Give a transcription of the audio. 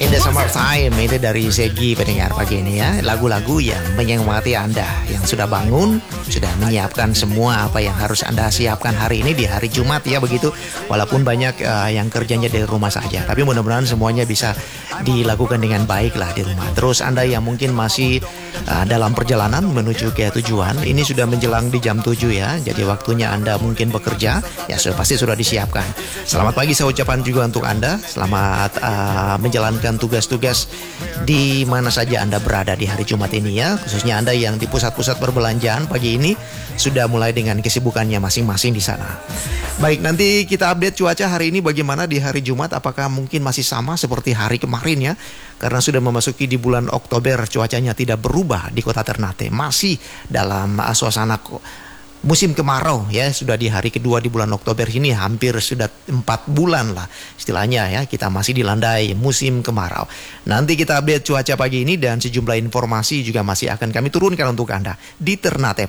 In the Summertime, ini dari Ziggy pendengar pagi ini ya. Lagu-lagu yang menyemangati Anda yang sudah bangun, sudah menyiapkan semua apa yang harus Anda siapkan hari ini di hari Jumat ya begitu. Walaupun banyak yang kerjanya dari rumah saja, tapi mudah-mudahan semuanya bisa dilakukan dengan baik lah di rumah. Terus Anda yang mungkin masih dalam perjalanan menuju ke tujuan, ini sudah menjelang di jam 7 ya. Jadi waktunya Anda mungkin bekerja, ya pasti sudah disiapkan. Selamat pagi saya ucapkan juga untuk Anda. Selamat menjalankan tugas-tugas di mana saja Anda berada di hari Jumat ini ya. Khususnya Anda yang di pusat-pusat perbelanjaan pagi ini sudah mulai dengan kesibukannya masing-masing di sana. Baik, nanti kita update cuaca hari ini bagaimana di hari Jumat. Apakah mungkin masih sama seperti hari kemarin ya? Karena sudah memasuki di bulan Oktober, cuacanya tidak berubah di kota Ternate. Masih dalam suasana musim kemarau ya, sudah di hari kedua di bulan Oktober ini, hampir sudah 4 bulan lah istilahnya ya, kita masih dilandai musim kemarau. Nanti kita update cuaca pagi ini dan sejumlah informasi juga masih akan kami turunkan untuk Anda di Ternate